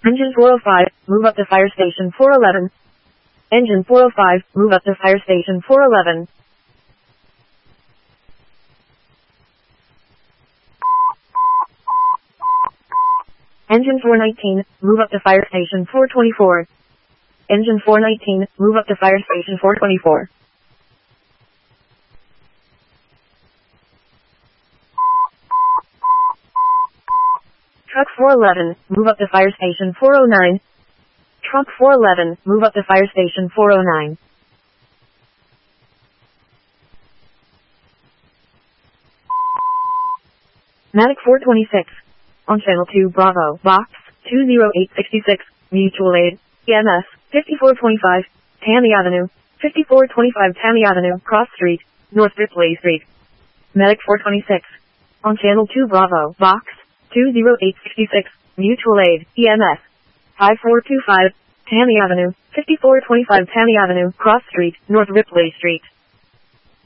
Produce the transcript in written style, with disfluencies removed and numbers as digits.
Engine 405, move up to fire station 411. Engine 405, move up to fire station 411. Engine 419, move up to fire station 424. Engine 419, move up to fire station 424. Truck 411, move up to fire station 409. Truck 411, move up to fire station 409. Matic 426. On channel 2 Bravo, box 20866, mutual aid, EMS 5425, Tammy Avenue, 5425 Tammy Avenue, Cross Street, North Ripley Street. Medic 426. On channel 2 Bravo, box 20866, mutual aid, EMS 5425, Tammy Avenue, 5425 Tammy Avenue, Cross Street, North Ripley Street.